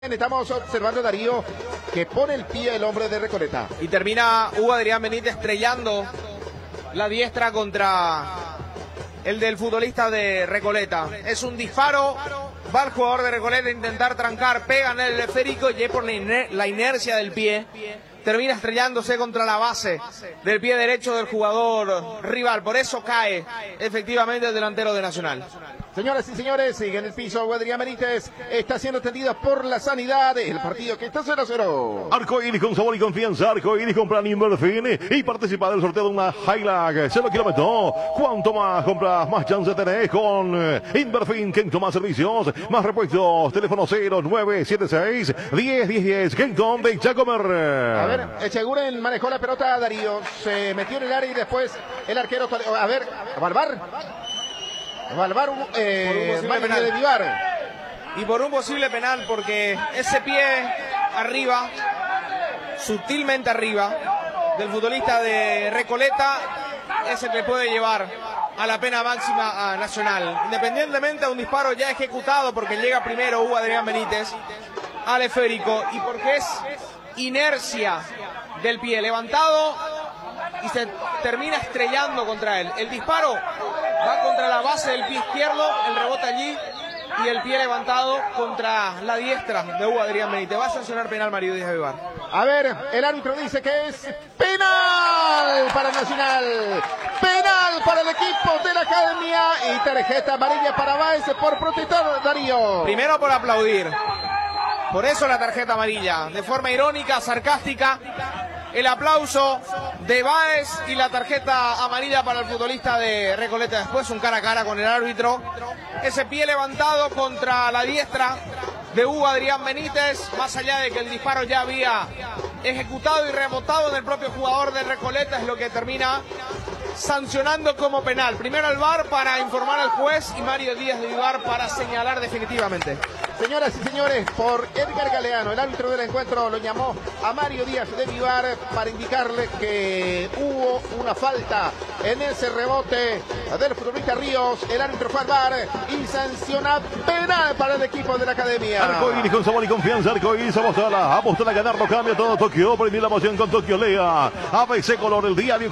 Estamos observando, Darío, que pone el pie el hombre de Recoleta. Y termina Hugo Adrián Benítez estrellando la diestra contra el del futbolista de Recoleta. Es un disparo, va el jugador de Recoleta a intentar trancar, pega en el esférico y por la inercia del pie termina estrellándose contra la base del pie derecho del jugador rival. Por eso cae efectivamente el delantero de Nacional. Señoras y señores, sigue en el piso Hugo Adrián Benítez, está siendo atendido por la sanidad. El partido que está 0-0. Arcoíris con sabor y confianza. Arcoíris compra Inverfin y participa del sorteo de una Hilux 0 kilómetros. Cuanto más compras, más chance tenés con Inverfin. Kenton más servicios, más repuestos. Teléfono 0976 1010 Kenton de Chacomer. A ver, Echeguren manejó la pelota, Darío. Se metió en el área y después el arquero. A ver, Valvar un penal de Vivar. Y por un posible penal, porque ese pie arriba, sutilmente arriba, del futbolista de Recoleta, es el que puede llevar a la pena máxima a Nacional. Independientemente de un disparo ya ejecutado, porque llega primero Hugo Adrián Benítez al esférico, y porque es inercia del pie levantado y se termina estrellando contra él. El disparo va contra la base del pie izquierdo, el rebote allí y el pie levantado contra la diestra de Hugo Adrián Benítez. Va a sancionar penal Mario Díaz Vivar. A ver, el árbitro dice que es penal para Nacional, penal para el equipo de la Academia y tarjeta amarilla para Báez por protestar, Darío. Primero por aplaudir, por eso la tarjeta amarilla, de forma irónica, sarcástica. El aplauso de Báez y la tarjeta amarilla para el futbolista de Recoleta. Después un cara a cara con el árbitro. Ese pie levantado contra la diestra de Hugo Adrián Benítez. Más allá de que el disparo ya había ejecutado y rebotado en el propio jugador de Recoleta, es lo que termina sancionando como penal. Primero el VAR para informar al juez y Mario Díaz de Vivar para señalar definitivamente. Señoras y señores, por Edgar Galeano, el árbitro del encuentro lo llamó a Mario Díaz de Vivar para indicarle que hubo una falta en ese rebote del futbolista Ríos. El árbitro fue al VAR y sanciona penal para el equipo de la Academia. Arcoíris con sabor y confianza. Arcoíris apostala a ganar, lo cambia todo Tokio. Prende la emoción con Tokio Lea. ABC Color, el diario